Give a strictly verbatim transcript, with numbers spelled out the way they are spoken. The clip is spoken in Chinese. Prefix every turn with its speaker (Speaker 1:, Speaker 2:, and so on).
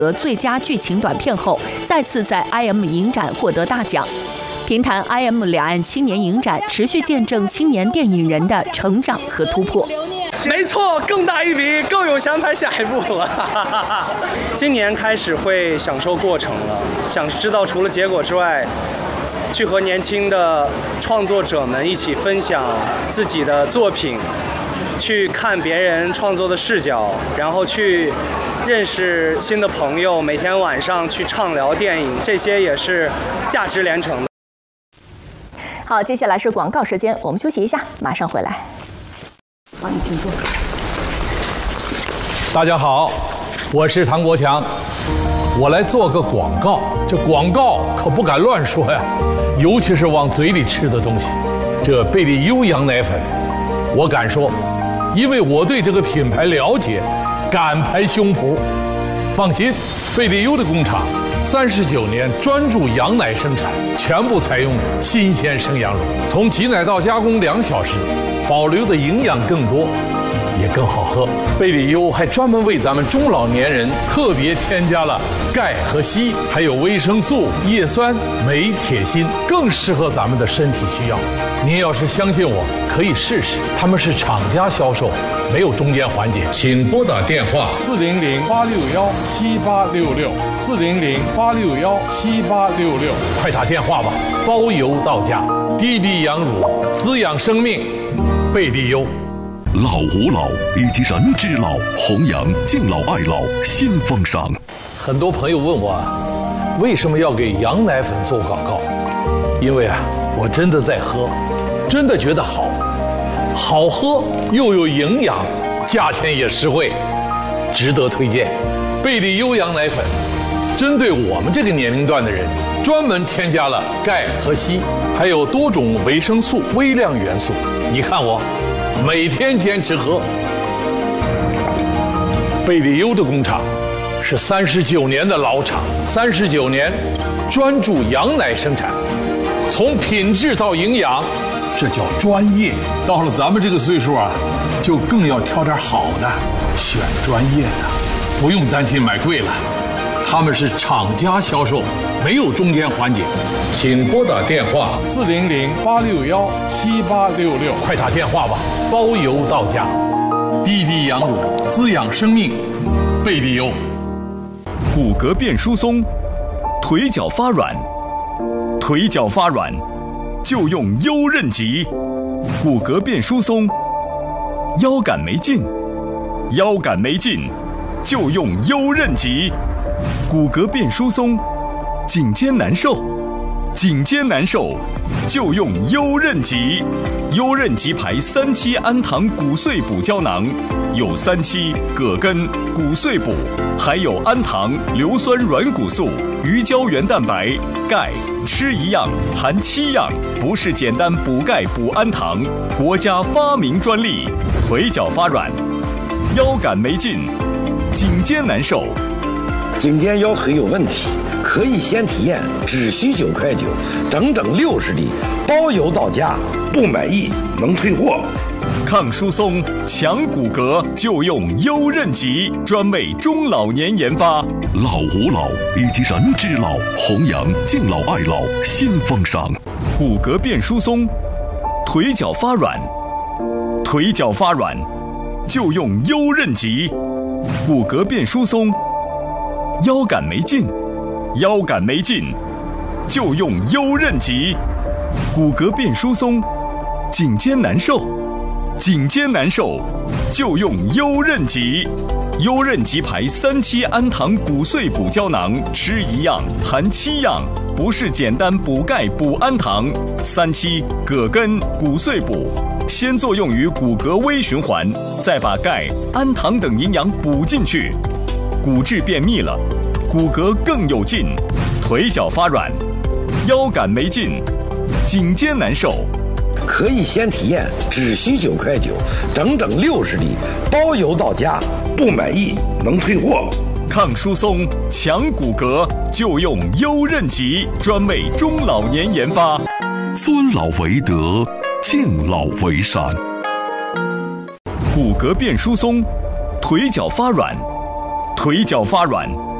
Speaker 1: 得最佳剧情短片后，再次在 I M 影展获得大奖。评弹 I M 两岸青年影展持续见证青年电影人的成长和突破。
Speaker 2: 没错，更大一笔，更有钱拍下一部了。今年开始会享受过程了，想知道除了结果之外，去和年轻的创作者们一起分享自己的作品，去看别人创作的视角，然后去认识新的朋友，每天晚上去畅聊电影，这些也是价值连城的。
Speaker 1: 好，接下来是广告时间，我们休息一下，马上回来。
Speaker 3: 好，你请坐。
Speaker 4: 大家好，我是唐国强，我来做个广告。这广告可不敢乱说呀，尤其是往嘴里吃的东西。这贝利优羊奶粉，我敢说，因为我对这个品牌了解，敢拍胸脯。放心，贝利优的工厂三十九年专注羊奶生产，全部采用新鲜生羊乳，从挤奶到加工两小时，保留的营养更多，也更好喝。贝利优还专门为咱们中老年人特别添加了钙和硒，还有维生素、叶酸、镁、铁、锌，更适合咱们的身体需要。您要是相信我，可以试试。他们是厂家销售，没有中间环节。请拨打电话四零零八六幺七八六六四零零八六幺七八六六，快打电话吧，包邮到家。滴滴羊乳，滋养生命，贝利优。
Speaker 5: 老吾老以及人之老，弘扬敬老爱老新风尚。
Speaker 4: 很多朋友问我，为什么要给羊奶粉做广告？因为啊，我真的在喝，真的觉得好，好喝又有营养，价钱也实惠，值得推荐。贝利优羊奶粉针对我们这个年龄段的人，专门添加了钙和硒，还有多种维生素、微量元素。你看我每天坚持喝。贝利优的工厂是三十九年的老厂，三十九年专注羊奶生产，从品质到营养，这叫专业。到了咱们这个岁数啊，就更要挑点好的，选专业的，不用担心买贵了。他们是厂家销售，没有中间环节。请拨打电话四零零八六幺七八六六，快打电话吧，包邮到家。滴滴羊乳，滋养生命，贝利优。
Speaker 5: 骨骼变疏松，腿脚发软，腿脚发软就用优韧极。骨骼变疏松，腰杆没劲，腰杆没劲就用优韧极。骨骼变疏松，颈肩难受，颈肩难受就用优韧极。优韧极牌三七氨糖骨碎补胶囊，有三七、葛根、骨碎补，还有氨糖、硫酸软骨素、鱼胶原蛋白、钙，吃一样含七样，不是简单补钙补氨糖，国家发明专利。腿脚发软，腰杆没劲，颈肩难受。
Speaker 6: 颈肩腰腿有问题，可以先体验，只需九块九，整整六十粒，包邮到家，不满意能退货。
Speaker 5: 抗疏松、强骨骼就用优韧极，专为中老年研发。老吾老以及人之老，弘扬敬老爱老新风尚。骨骼变疏松，腿脚发软，腿脚发软就用优韧极。骨骼变疏松，腰杆没劲，腰杆没劲就用优韧极。骨骼变疏松，颈肩难受，颈肩难受就用优韧极。优韧极牌三七氨糖骨碎补胶囊，吃一样含七样，不是简单补钙补氨糖。三七、葛根、骨碎补，先作用于骨骼微循环，再把钙、氨糖等营养补进去，骨质变密了，骨骼更有劲，腿脚发软，腰杆没劲，颈肩难受。
Speaker 6: 可以先体验，只需九块九，整整六十粒，包邮到家，不满意能退货。
Speaker 5: 抗疏松、强骨骼就用优韧极，专为中老年研发。
Speaker 7: 尊老为德，敬老为善。
Speaker 5: 骨骼变疏松，腿脚发软，腿脚发软